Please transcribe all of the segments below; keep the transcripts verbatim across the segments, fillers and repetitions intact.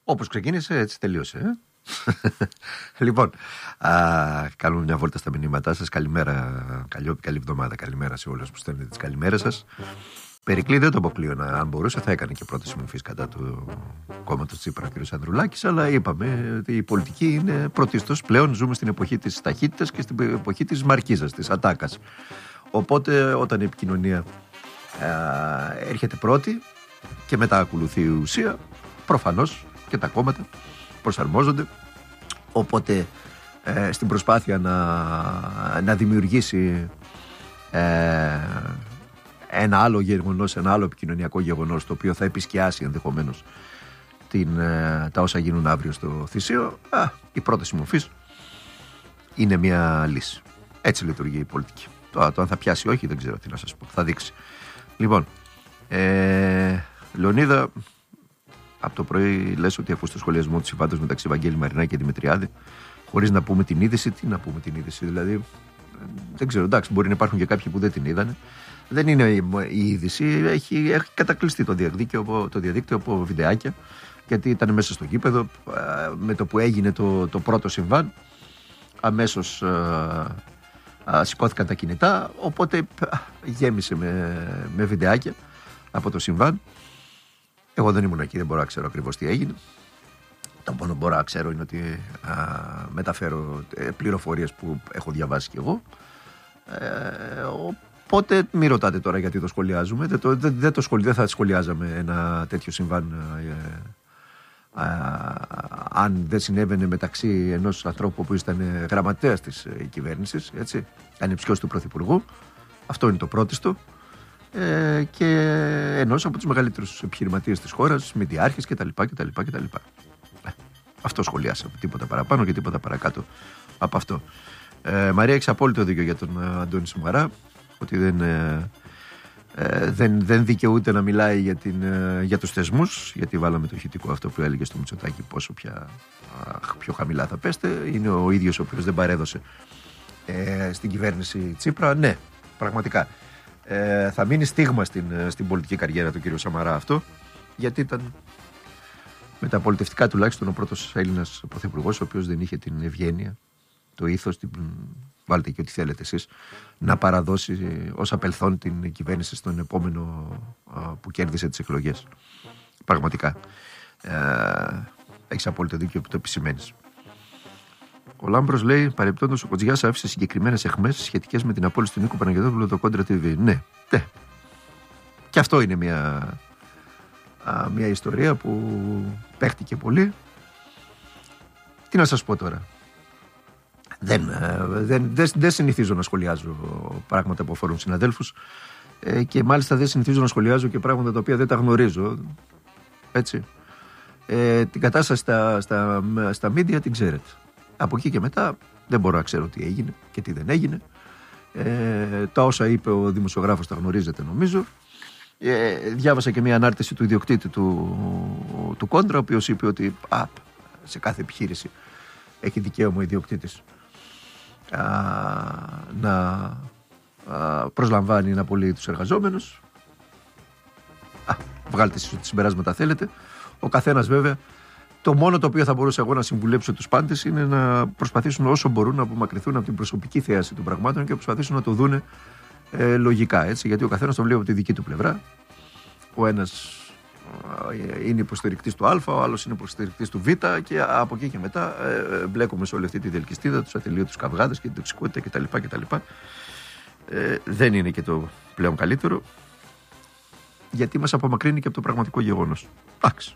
Όπως ξεκίνησε, έτσι τελείωσε. Ε? Λοιπόν, α, κάνουμε μια βόλτα στα μηνύματά σας. Καλημέρα, καλή, καλή εβδομάδα. Καλημέρα σε όλους που στέλνετε τις καλημέρες σας. Περικλή δεν το αποκλείω, αν μπορούσε θα έκανε και πρόταση μορφής κατά του κόμματος Τσίπρα ο κ. Ανδρουλάκης, αλλά είπαμε ότι η πολιτική είναι πρωτίστως. Πλέον ζούμε στην εποχή της ταχύτητας και στην εποχή της μαρκίζας, της ατάκας. Οπότε όταν η επικοινωνία α, έρχεται πρώτη και μετά ακολουθεί η ουσία, προφανώς και τα κόμματα προσαρμόζονται. Οπότε ε, στην προσπάθεια να, να δημιουργήσει ε, ένα άλλο γεγονός, ένα άλλο επικοινωνιακό γεγονός, το οποίο θα επισκιάσει ενδεχομένως την, ε, τα όσα γίνουν αύριο στο Θησίο, α, η πρόταση μορφής είναι μια λύση. Έτσι λειτουργεί η πολιτική. Το, το αν θα πιάσει όχι δεν ξέρω τι να σας πω, θα δείξει. Λοιπόν, ε, Λεωνίδα, από το πρωί λες ότι ακούς το σχολιασμό του συμβάντος μεταξύ Βαγγέλη Μαρινάκη και Δημητριάδη, χωρίς να πούμε την είδηση. Τι να πούμε την είδηση, δηλαδή, δεν ξέρω, εντάξει, μπορεί να υπάρχουν και κάποιοι που δεν την είδανε. Δεν είναι η είδηση, έχει, έχει κατακλειστεί το διαδίκτυο, το διαδίκτυο από βιντεάκια, γιατί ήταν μέσα στο γήπεδο, με το που έγινε το, το πρώτο συμβάν, αμέσως α, α, σηκώθηκαν τα κινητά, οπότε α, γέμισε με, με βιντεάκια από το συμβάν. Εγώ δεν ήμουν εκεί, δεν μπορώ να ξέρω ακριβώς τι έγινε. Το μόνο που μπορώ να ξέρω είναι ότι α, μεταφέρω πληροφορίες που έχω διαβάσει κι εγώ. Ε, οπότε μη ρωτάτε τώρα γιατί το σχολιάζουμε. Δεν, το, δεν, δεν, το σχολι, δεν θα σχολιάζαμε ένα τέτοιο συμβάν ε, ε, αν δεν συνέβαινε μεταξύ ενός ανθρώπου που ήταν γραμματέας της ε, κυβέρνησης, έτσι, ανεψιός του Πρωθυπουργού. Αυτό είναι το πρώτιστο. Ε, και ενός από τους μεγαλύτερους επιχειρηματίες της χώρας, μηντιάρχες κτλ. κτλ, κτλ. Ε, αυτό σχολιάσαμε, τίποτα παραπάνω και τίποτα παρακάτω από αυτό. Ε, Μαρία, έχεις απόλυτο δίκιο για τον ε, Αντώνη Σουμαρά, ότι δεν, ε, ε, δεν, δεν δικαιούται να μιλάει για, την, ε, για τους θεσμούς, γιατί βάλαμε το ηχητικό αυτό που έλεγε στο Μητσοτάκη πόσο πια αχ, πιο χαμηλά θα πέστε. Είναι ο ίδιος ο οποίος δεν παρέδωσε ε, στην κυβέρνηση Τσίπρα. Ναι, πραγματικά. Ε, θα μείνει στίγμα στην, στην πολιτική καριέρα του κ. Σαμαρά αυτό, γιατί ήταν με τα πολιτευτικά τουλάχιστον ο πρώτος Έλληνας πρωθυπουργός ο οποίος δεν είχε την ευγένεια, το ήθος, την, βάλτε και ό,τι θέλετε εσείς, να παραδώσει ως απελθόν την κυβέρνηση στον επόμενο α, που κέρδισε τις εκλογές. Πραγματικά. Ε, έχεις απόλυτο δίκιο που το επισημαίνεις. Ο Λάμπρος λέει: παρεπτόντως, ο Κοτζιάς άφησε συγκεκριμένες αιχμές σχετικές με την απόλυση του Νίκου Παναγιωτόπουλου το Κόντρα τι βι. Ναι, ναι. Και αυτό είναι μια, α, μια ιστορία που παίχτηκε πολύ. Τι να σας πω τώρα. Δεν, δεν, δεν, δεν συνηθίζω να σχολιάζω πράγματα που αφορούν συναδέλφους ε, και μάλιστα δεν συνηθίζω να σχολιάζω και πράγματα τα οποία δεν τα γνωρίζω. Έτσι. Ε, την κατάσταση στα, στα, στα media την ξέρετε. Από εκεί και μετά δεν μπορώ να ξέρω τι έγινε και τι δεν έγινε. Ε, τα όσα είπε ο δημοσιογράφος τα γνωρίζετε νομίζω. Ε, διάβασα και μια ανάρτηση του ιδιοκτήτη του, του Κόντρα, ο οποίος είπε ότι α, σε κάθε επιχείρηση έχει δικαίωμα ο ιδιοκτήτης α, να α, προσλαμβάνει, να απολύει τους εργαζόμενους. Α, βγάλτε εσείς ό,τι συμπεράσματα θέλετε. Ο καθένας βέβαια. Το μόνο το οποίο θα μπορούσα εγώ να συμβουλέψω τους πάντες είναι να προσπαθήσουν όσο μπορούν να απομακρυνθούν από την προσωπική θέαση των πραγμάτων και να προσπαθήσουν να το δούνε ε, λογικά. Έτσι, γιατί ο καθένας το βλέπει από τη δική του πλευρά. Ο ένας ε, είναι υποστηρικτής του Α, ο άλλος είναι υποστηρικτής του Β και από εκεί και μετά ε, μπλέκουμε σε όλη αυτή τη διελκυστίδα, τους ατελείωτους καυγάδες και την τοξικότητα κτλ. κτλ. Ε, δεν είναι και το πλέον καλύτερο, γιατί μας απομακρύνει και από το πραγματικό γεγονός. Εντάξει.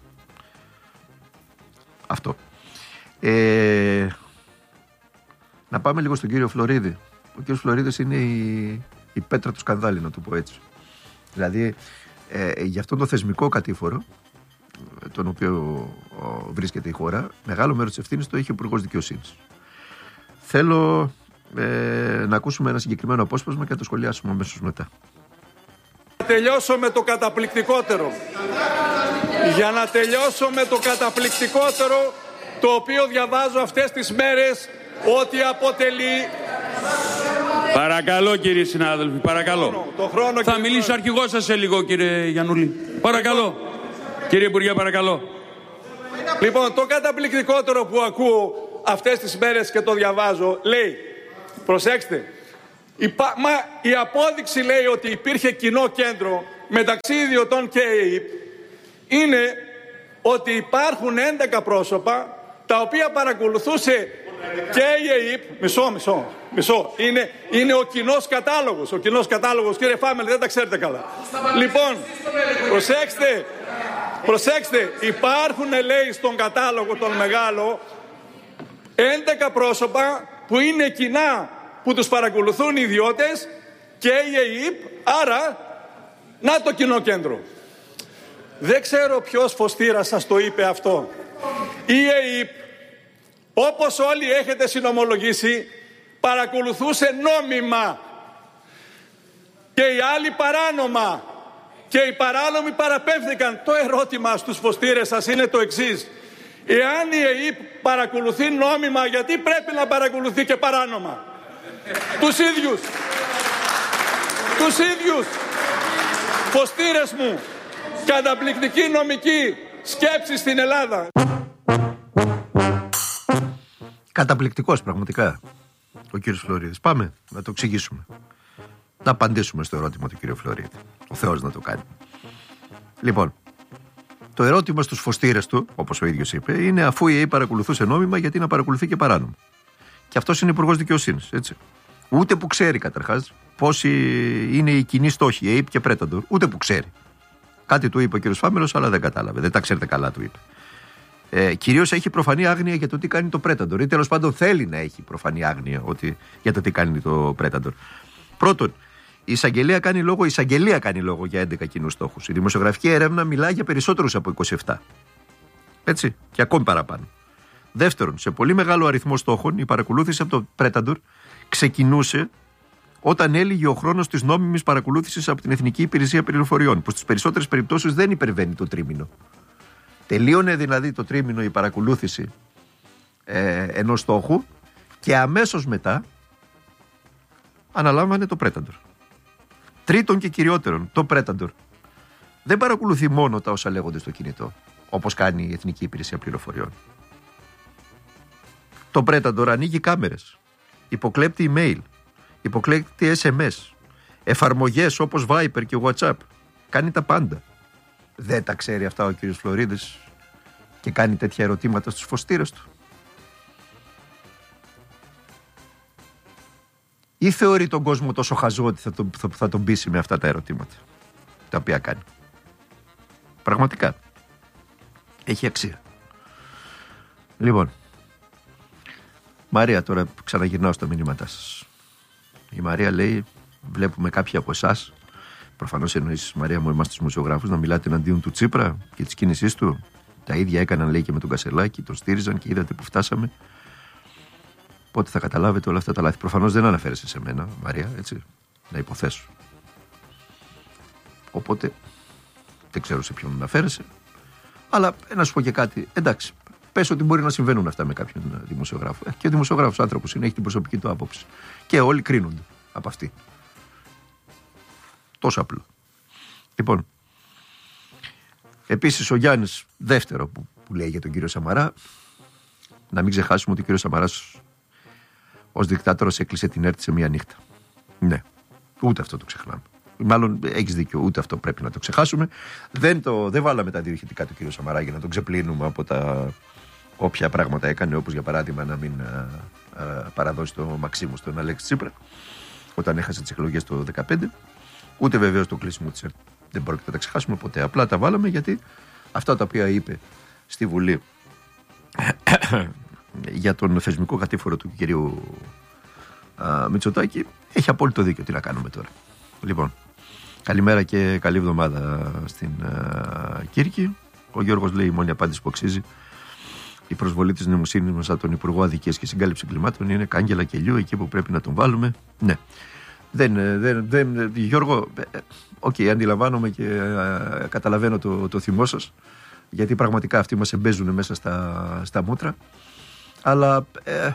Αυτό. Ε, να πάμε λίγο στον κύριο Φλωρίδη. Ο κύριος Φλωρίδης είναι η, η πέτρα του σκανδάλι, να το πω έτσι. Δηλαδή, ε, για αυτόν τον θεσμικό κατήφορο, τον οποίο ο, βρίσκεται η χώρα, μεγάλο μέρος της ευθύνης το έχει ο Υπουργός Δικαιοσύνης. Θέλω ε, να ακούσουμε ένα συγκεκριμένο απόσπασμα και να το σχολιάσουμε αμέσως μετά. Να τελειώσω με το καταπληκτικότερο. Για να τελειώσω με το καταπληκτικότερο, το οποίο διαβάζω αυτές τις μέρες, ότι αποτελεί... Παρακαλώ κύριε συνάδελφοι, παρακαλώ. Το χρόνο, θα μιλήσει ο αρχηγός σας σε λίγο, κύριε Γιαννούλη. Παρακαλώ. Κύριε Υπουργέ, παρακαλώ. Λοιπόν, το καταπληκτικότερο που ακούω αυτές τις μέρες και το διαβάζω, λέει, προσέξτε, η, μα, η απόδειξη λέει ότι υπήρχε κοινό κέντρο μεταξύ ιδιωτών και ΕΕΠ είναι ότι υπάρχουν έντεκα πρόσωπα τα οποία παρακολουθούσε και η ΕΕΠ, μισό, μισό, μισό, είναι, είναι ο κοινός κατάλογος, ο κοινός κατάλογος, κύριε Φάμελ, δεν τα ξέρετε καλά. Λοιπόν, προσέξτε, προσέξτε, υπάρχουν, λέει, στον κατάλογο τον μεγάλο έντεκα πρόσωπα που είναι κοινά, που τους παρακολουθούν οι ιδιώτες και η ΕΕΠ, άρα να το κοινό κέντρο. Δεν ξέρω ποιος φωστήρας σας το είπε αυτό. Η ΕΕΠ, όπως όλοι έχετε συνομολογήσει, παρακολουθούσε νόμιμα και οι άλλοι παράνομα και οι παράνομοι παραπέμφθηκαν. Το ερώτημα στους φωστήρες σας είναι το εξής: εάν η ΕΕΠ παρακολουθεί νόμιμα, γιατί πρέπει να παρακολουθεί και παράνομα? Τους ίδιους τους ίδιους φωστήρες μου, καταπληκτική νομική σκέψη στην Ελλάδα. Καταπληκτικός πραγματικά ο κύριος Φλωρίδης. Πάμε να το εξηγήσουμε, να απαντήσουμε στο ερώτημα του κύριου Φλωρίδη. Ο Θεός να το κάνει. Λοιπόν, το ερώτημα στους φωστήρες του, όπως ο ίδιος είπε, είναι αφού η ΕΕΠ παρακολουθούσε νόμιμα, γιατί να παρακολουθεί και παράνομα? Και αυτός είναι υπουργός δικαιοσύνης, έτσι. Ούτε που ξέρει καταρχάς πόσοι είναι οι κοινοί στόχοι, η ΕΕΠ και Πρέταντορ. Ούτε που ξέρει. Κάτι του είπε ο κύριος Φάμελος, αλλά δεν κατάλαβε. Δεν τα ξέρετε καλά, του είπε. Ε, κυρίως έχει προφανή άγνοια για το τι κάνει το Πρέταντορ, ή τέλος πάντων θέλει να έχει προφανή άγνοια ότι, για το τι κάνει το Πρέταντορ. Πρώτον, η εισαγγελία κάνει λόγο, η εισαγγελία κάνει λόγο για έντεκα κοινούς στόχους. Η δημοσιογραφική έρευνα μιλάει για περισσότερους από είκοσι επτά. Έτσι, και ακόμη παραπάνω. Δεύτερον, σε πολύ μεγάλο αριθμό στόχων η παρακολούθηση από το Πρέταντορ ξεκινούσε όταν έλυγε ο χρόνος της νόμιμης παρακολούθησης από την Εθνική Υπηρεσία Πληροφοριών, που στις περισσότερες περιπτώσεις δεν υπερβαίνει το τρίμηνο. Τελείωνε δηλαδή το τρίμηνο η παρακολούθηση ε, ενός στόχου και αμέσως μετά αναλάμβανε το Πρέταντορ. Τρίτον και κυριότερον, το Πρέταντορ δεν παρακολουθεί μόνο τα όσα λέγονται στο κινητό, όπως κάνει η Εθνική Υπηρεσία Πληροφοριών. Το Πρέταντορ ανοίγει κάμερες, υποκλέπτει email, υποκλέπτει ες εμ ες, εφαρμογές όπως Viber και WhatsApp. Κάνει τα πάντα. Δεν τα ξέρει αυτά ο κύριος Φλωρίδης και κάνει τέτοια ερωτήματα στους φωστήρες του? Ή θεωρεί τον κόσμο τόσο χαζό ότι θα τον, θα, θα τον πείσει με αυτά τα ερωτήματα τα οποία κάνει? Πραγματικά έχει αξία. Λοιπόν, Μαρία, τώρα ξαναγυρνάω στα μηνύματά σας. Η Μαρία λέει, βλέπουμε κάποιοι από εσάς, προφανώς εννοείς, Μαρία μου, εμάς τους δημοσιογράφους, να μιλάτε εναντίον του Τσίπρα και της κίνησής του. Τα ίδια έκαναν, λέει, και με τον Κασελάκη, τον στήριζαν και είδατε που φτάσαμε. Πότε θα καταλάβετε όλα αυτά τα λάθη? Προφανώς δεν αναφέρεσαι σε μένα, Μαρία, έτσι, να υποθέσω. Οπότε δεν ξέρω σε ποιον αναφέρεσαι. Αλλά να σου πω και κάτι, εντάξει, πες ότι μπορεί να συμβαίνουν αυτά με κάποιον δημοσιογράφο. Και ο δημοσιογράφος άνθρωπος είναι, έχει την προσωπική του άποψη. Και όλοι κρίνονται από αυτή. Τόσο απλό. Λοιπόν, επίσης ο Γιάννης, δεύτερο που, που λέει για τον κύριο Σαμαρά, να μην ξεχάσουμε ότι ο κύριος Σαμαράς ως δικτάτορας έκλεισε την ΕΡΤ σε μία νύχτα. Ναι, ούτε αυτό το ξεχνάμε. Μάλλον έχεις δίκιο, ούτε αυτό πρέπει να το ξεχάσουμε. Δεν, το, δεν βάλαμε τα διοικητικά του κύριου Σαμαρά για να τον ξεπλύνουμε από τα όποια πράγματα έκανε, όπως για παράδειγμα να μην α, α, παραδώσει το Μαξίμου στον Αλέξη Τσίπρα όταν έχασε τις εκλογές το δύο χιλιάδες δεκαπέντε. Ούτε βεβαίως το κλείσιμο της ΕΡΤ δεν πρόκειται να τα ξεχάσουμε ποτέ. Απλά τα βάλαμε γιατί αυτά τα οποία είπε στη Βουλή για τον θεσμικό κατήφορο του κυρίου α, Μητσοτάκη έχει απόλυτο δίκιο. Τι να κάνουμε τώρα? Λοιπόν, καλημέρα και καλή εβδομάδα στην α, Κύρκη. Ο Γιώργος λέει, η μόνη απάντηση που αξίζει η προσβολή της νοημοσύνης μας από τον Υπουργό Αδικίας και Συγκάλυψη Εγκλημάτων είναι κάγκελα κελιού, εκεί που πρέπει να τον βάλουμε. Ναι. Δεν, δεν, δεν, Γιώργο, οκ, okay, αντιλαμβάνομαι και α, καταλαβαίνω το, το θυμό σας, γιατί πραγματικά αυτοί μας εμπέζουν μέσα στα, στα μούτρα, αλλά ε,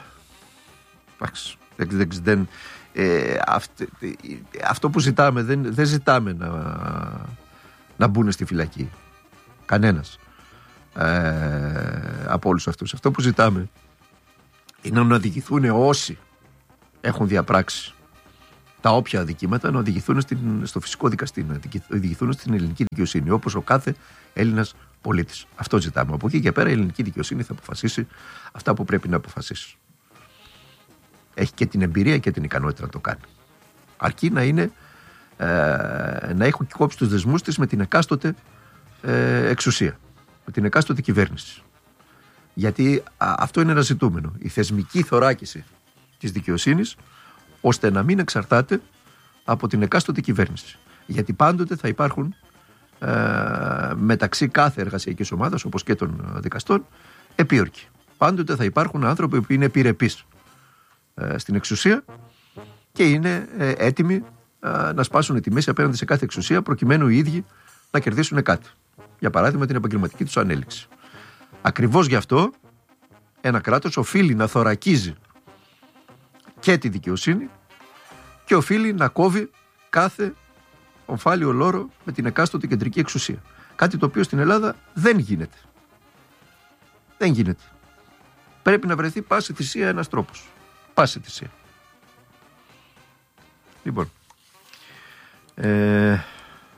δεν, δεν, ε, αυτό, αυτό που ζητάμε δεν, δεν ζητάμε να, να μπουν στη φυλακή κανένας, ε, από όλους αυτούς. Αυτό που ζητάμε είναι να οδηγηθούν όσοι έχουν διαπράξει τα όποια αδικήματα, να οδηγηθούν στην, στο φυσικό δικαστή, να οδηγηθούν στην ελληνική δικαιοσύνη, όπως ο κάθε Έλληνας πολίτης. Αυτό ζητάμε. Από εκεί και πέρα η ελληνική δικαιοσύνη θα αποφασίσει αυτά που πρέπει να αποφασίσει. Έχει και την εμπειρία και την ικανότητα να το κάνει. Αρκεί να είναι ε, να έχουν κόψει τους δεσμούς της με την εκάστοτε ε, εξουσία, με την εκάστοτε κυβέρνηση. Γιατί α, αυτό είναι ένα ζητούμενο. Η θεσμική θωράκιση της δικαιοσύνης, ώστε να μην εξαρτάται από την εκάστοτε κυβέρνηση. Γιατί πάντοτε θα υπάρχουν ε, μεταξύ κάθε εργασιακής ομάδας, όπως και των δικαστών, επίορκοι. Πάντοτε θα υπάρχουν άνθρωποι που είναι επιρρεπείς ε, στην εξουσία και είναι ε, έτοιμοι ε, να σπάσουν τη μέση απέναντι σε κάθε εξουσία, προκειμένου οι ίδιοι να κερδίσουν κάτι. Για παράδειγμα, την επαγγελματική τους ανέλυξη. Ακριβώς γι' αυτό ένα κράτος οφείλει να θωρακίζει και τη δικαιοσύνη και οφείλει να κόβει κάθε ομφάλιο λόρο με την εκάστοτε κεντρική εξουσία. Κάτι το οποίο στην Ελλάδα δεν γίνεται. Δεν γίνεται. Πρέπει να βρεθεί πάση θυσία ένας τρόπος. Πάση θυσία. Λοιπόν. Ε,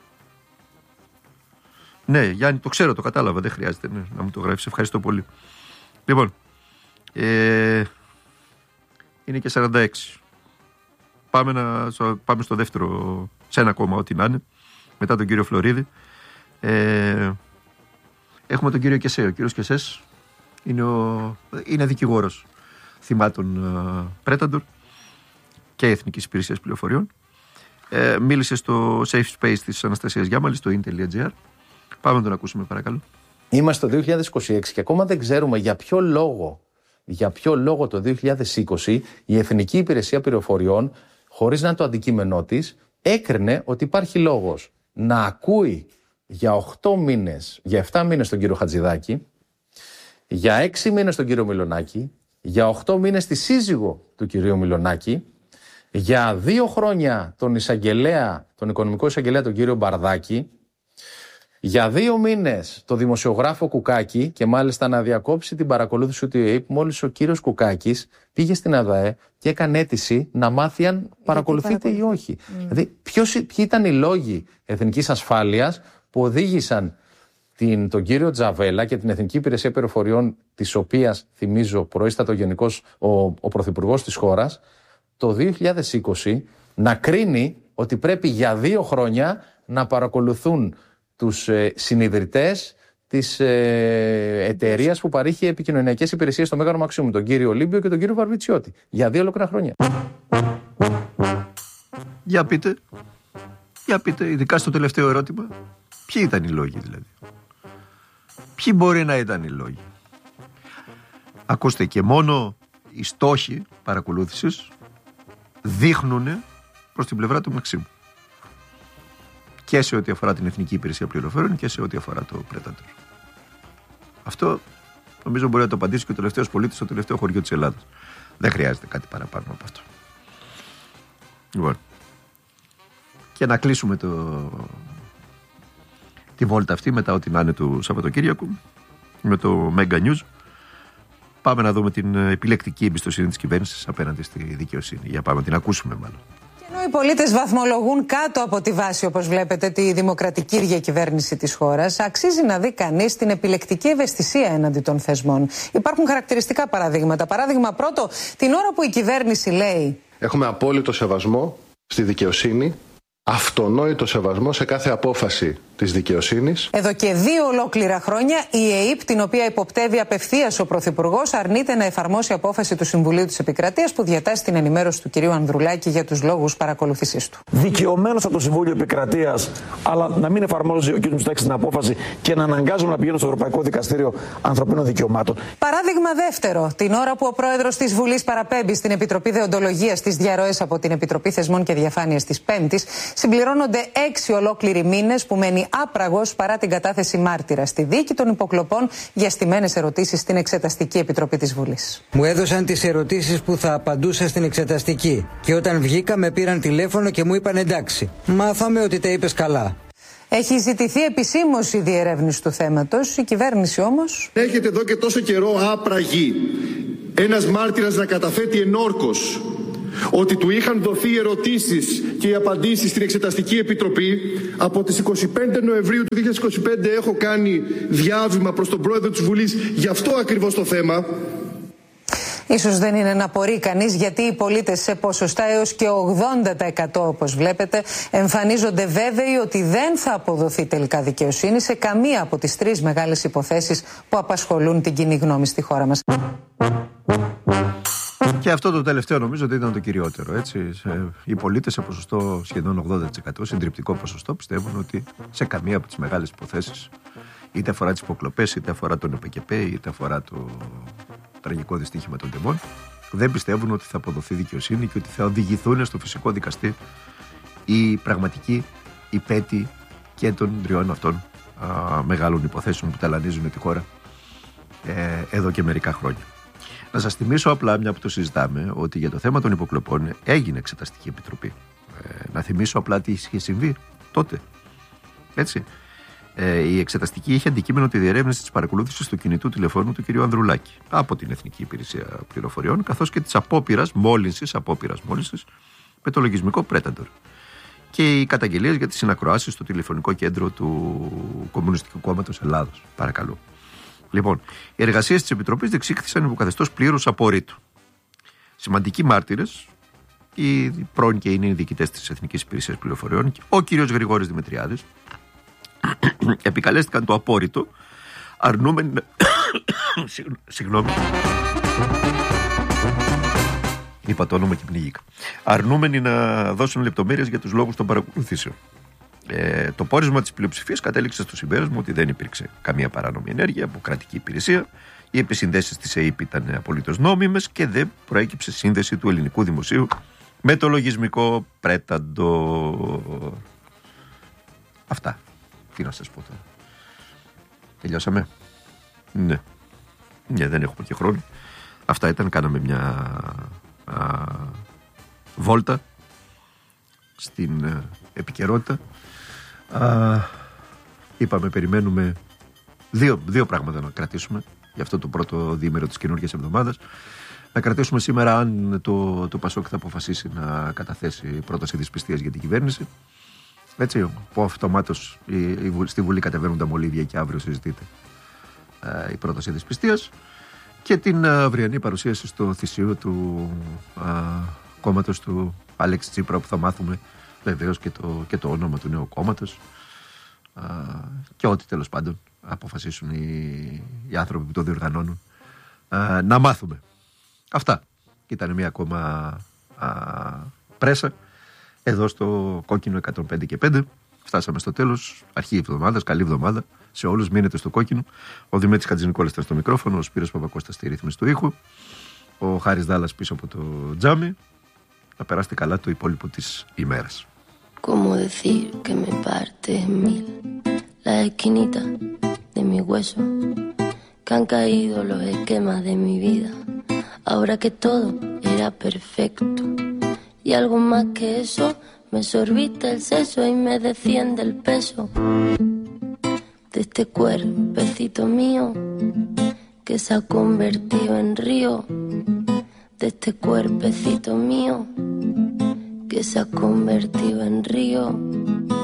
ναι, Γιάννη, το ξέρω, το κατάλαβα. Δεν χρειάζεται ναι, να μου το γράψεις. Ευχαριστώ πολύ. Λοιπόν. Ε, είναι και σαράντα έξι. Πάμε, να, πάμε στο δεύτερο, σε ένα κόμμα, ό,τι να είναι, μετά τον κύριο Φλωρίδη. Ε, έχουμε τον κύριο Κεσέ. Ο κύριος Κεσές είναι, ο, είναι δικηγόρος θυμάτων uh, Πρέταντορ και Εθνικής Υπηρεσίας Πληροφοριών. Ε, μίλησε στο Safe Space της Αναστασίας Γιάμαλης, στο in.gr. Πάμε να τον ακούσουμε, παρακαλώ. Είμαστε το δύο χιλιάδες είκοσι έξι και ακόμα δεν ξέρουμε για ποιο λόγο, για ποιο λόγο το δύο χιλιάδες είκοσι η Εθνική Υπηρεσία Πληροφοριών, χωρίς να είναι το αντικείμενό της, έκρινε ότι υπάρχει λόγος να ακούει για οκτώ μήνες, για επτά μήνες τον κύριο Χατζηδάκη, για έξι μήνες τον κύριο Μιλονάκη, για οκτώ μήνες τη σύζυγο του κυρίου Μιλονάκη, για δύο χρόνια τον εισαγγελέα, τον οικονομικό εισαγγελέα τον κύριο Μπαρδάκη, για δύο μήνες το δημοσιογράφο Κουκάκη και μάλιστα να διακόψει την παρακολούθηση του ΕΕΠ μόλις ο κύριος Κουκάκης πήγε στην ΑΔΑΕ και έκανε αίτηση να μάθει αν παρακολουθείται ή όχι. Mm. Δηλαδή ποιος, ποιοι ήταν οι λόγοι εθνικής ασφάλειας που οδήγησαν την, τον κύριο Τζαβέλα και την Εθνική Υπηρεσία Πληροφοριών, της οποίας, θυμίζω, προείστατο γενικός ο, ο πρωθυπουργός της χώρας, το δύο χιλιάδες είκοσι να κρίνει ότι πρέπει για δύο χρόνια να παρακολουθούν τους ε, συνιδρυτές της ε, εταιρείας που παρήχε επικοινωνιακές υπηρεσίες στο Μέγαρο Μαξίμου, τον κύριο Ολύμπιο και τον κύριο Βαρβιτσιώτη, για δύο ολόκληρα χρόνια. Για πείτε, για πείτε, ειδικά στο τελευταίο ερώτημα, ποιοι ήταν οι λόγοι δηλαδή. Ποιοι μπορεί να ήταν οι λόγοι. Ακούστε, και μόνο οι στόχοι παρακολούθησης δείχνουν προς την πλευρά του Μαξίμου. Και σε ό,τι αφορά την Εθνική Υπηρεσία Πληροφοριών και σε ό,τι αφορά το Πρέταντορ. Αυτό νομίζω μπορεί να το απαντήσει και ο τελευταίος πολίτης στο τελευταίο χωριό της Ελλάδας. Δεν χρειάζεται κάτι παραπάνω από αυτό. Λοιπόν. Και να κλείσουμε το... τη βόλτα αυτή μετά ό,τι να είναι του Σαββατοκύριακου με το Mega News. Πάμε να δούμε την επιλεκτική εμπιστοσύνη της κυβέρνησης απέναντι στη δικαιοσύνη. Για πάμε να την ακούσουμε μάλλον. Ενώ οι πολίτες βαθμολογούν κάτω από τη βάση, όπως βλέπετε, τη δημοκρατική διακυβέρνηση της χώρας, αξίζει να δει κανείς την επιλεκτική ευαισθησία έναντι των θεσμών. Υπάρχουν χαρακτηριστικά παραδείγματα. Παράδειγμα πρώτο, την ώρα που η κυβέρνηση λέει: έχουμε απόλυτο σεβασμό στη δικαιοσύνη, αυτονόητο σεβασμό σε κάθε απόφαση της δικαιοσύνης. Εδώ και δύο ολόκληρα χρόνια η ΕΕΠ, την οποία υποπτεύει απευθείας ο Πρωθυπουργός, αρνείται να εφαρμόσει απόφαση του Συμβουλίου της Επικρατείας που διατάσσει την ενημέρωση του κυρίου Ανδρουλάκη για τους λόγους παρακολούθησής του. Δικαιωμένος από το Συμβούλιο Επικρατείας, αλλά να μην εφαρμόζει ο κ. Μητσοτάκης την απόφαση και να αναγκάζουμε να πηγαίνουν στο Ευρωπαϊκό Δικαστήριο Ανθρωπίνων Δικαιωμάτων. Παράδειγμα δεύτερο, την ώρα που ο πρόεδρος της Βουλής παραπέμπει στην Επιτροπή Δεοντολογίας τις διαρροές από την Επιτροπή Θεσμών και Διαφάνειας της Πέμπτης, συμπληρώνονται έξι ολόκληροι μήνες που μένει άπραγος παρά την κατάθεση μάρτυρα στη δίκη των υποκλοπών για στημένες ερωτήσεις στην Εξεταστική Επιτροπή της Βουλής. Μου έδωσαν τις ερωτήσεις που θα απαντούσα στην Εξεταστική και όταν βγήκα με πήραν τηλέφωνο και μου είπαν εντάξει, μάθαμε ότι τα είπες καλά. Έχει ζητηθεί επισήμως η διερεύνηση του θέματος. Η κυβέρνηση όμως... Έχετε εδώ και τόσο καιρό άπραγη ένας μάρτυρας να καταθέτει ενόρκως ότι του είχαν δοθεί ερωτήσεις και οι απαντήσεις στην Εξεταστική Επιτροπή. Από τις είκοσι πέντε Νοεμβρίου του δύο χιλιάδες είκοσι πέντε έχω κάνει διάβημα προς τον Πρόεδρο της Βουλής για αυτό ακριβώς το θέμα. Ίσως δεν είναι να απορεί κανείς, γιατί οι πολίτες σε ποσοστά έως και ογδόντα τοις εκατό, όπως βλέπετε, εμφανίζονται βέβαιοι ότι δεν θα αποδοθεί τελικά δικαιοσύνη σε καμία από τις τρεις μεγάλες υποθέσεις που απασχολούν την κοινή γνώμη στη χώρα μας. Και αυτό το τελευταίο νομίζω ότι ήταν το κυριότερο. Έτσι. Οι πολίτες σε ποσοστό σχεδόν ογδόντα τοις εκατό, συντριπτικό ποσοστό, πιστεύουν ότι σε καμία από τις μεγάλες υποθέσεις, είτε αφορά τις υποκλοπές, είτε αφορά τον ΕΠΚΠ, είτε αφορά το τραγικό δυστύχημα των τιμών, δεν πιστεύουν ότι θα αποδοθεί δικαιοσύνη και ότι θα οδηγηθούν στο φυσικό δικαστή οι πραγματικοί υπέτειοι και των τριών αυτών α, μεγάλων υποθέσεων που ταλανίζουν τη χώρα ε, εδώ και μερικά χρόνια. Να σας θυμίσω απλά, μια που το συζητάμε, ότι για το θέμα των υποκλοπών έγινε εξεταστική επιτροπή. Ε, να θυμίσω απλά τι είχε συμβεί τότε. Έτσι. Ε, η εξεταστική είχε αντικείμενο τη διερεύνηση της παρακολούθησης του κινητού τηλεφώνου του κ. Ανδρουλάκη από την Εθνική Υπηρεσία Πληροφοριών, καθώς και της απόπειρας μόλυνσης, απόπειρας μόλυνσης με το λογισμικό Predator. Και οι καταγγελίες για τις συνακροάσεις στο τηλεφωνικό κέντρο του Κομμουνιστικού Κόμματος Ελλάδος. Παρακαλώ. Λοιπόν, οι εργασίες της Επιτροπής διεξήχθησαν υπό καθεστώς πλήρους απορρίτου. Σημαντικοί μάρτυρες, οι πρώην και είναι οι διοικητές της Εθνικής Υπηρεσίας Πληροφοριών, ο κ. Γρηγόρης Δημητριάδης, επικαλέστηκαν το απόρριτο, αρνούμενοι να... Συγγνώμη. Είπα το όνομα και πνιγήκα. Αρνούμενοι να δώσουν λεπτομέρειες για τους λόγους των παρακολουθήσεων. Ε, το πόρισμα της πλειοψηφίας κατέληξε στο συμπέρασμα ότι δεν υπήρξε καμία παράνομη ενέργεια από κρατική υπηρεσία. Οι επισυνδέσεις της ΕΕΠ ήταν απολύτως νόμιμες και δεν προέκυψε σύνδεση του ελληνικού δημοσίου με το λογισμικό Predator. Αυτά. Τι να σας πω τώρα. Τελειώσαμε. Ναι. Ναι, δεν έχουμε και χρόνο. Αυτά ήταν. Κάναμε μια α, βόλτα στην α, επικαιρότητα. Α, είπαμε, περιμένουμε δύο, δύο πράγματα να κρατήσουμε για αυτό το πρώτο διήμερο της καινούργιας εβδομάδας. Να κρατήσουμε σήμερα αν το, το Πασόκ θα αποφασίσει να καταθέσει πρόταση δυσπιστίας για την κυβέρνηση. Έτσι, που αυτομάτως η, η, στη Βουλή κατεβαίνουν τα μολύβια και αύριο συζητείται ε, η πρόταση δυσπιστίας, και την αυριανή παρουσίαση στο θυσίο του ε, κόμματος του Αλέξη Τσίπρα, που θα μάθουμε βεβαίως και το, και το όνομα του νέου κόμματος ε, και ό,τι τέλος πάντων αποφασίσουν οι, οι άνθρωποι που το διοργανώνουν ε, να μάθουμε. Αυτά. Ήταν μια ακόμα ε, πρέσα εδώ στο κόκκινο εκατόν πέντε και πέντε. Φτάσαμε στο τέλος. Αρχή εβδομάδας. Καλή εβδομάδα σε όλους. Μείνετε στο κόκκινο. Ο Δημήτρης Χατζηνικόλας ήταν στο μικρόφωνο. Ο Σπύρος Παπακώστας στη ρύθμιση του ήχου. Ο Χάρης Δάλλας πίσω από το τζάμι. Να περάσετε καλά το υπόλοιπο της ημέρας. Como decir que me parte mil la esquinita de mi hueso, que han caído los esquemas de mi vida, ahora que todo era perfecto. Y algo más que eso, me sorbiste el seso y me desciende el peso de este cuerpecito mío que se ha convertido en río, de este cuerpecito mío que se ha convertido en río.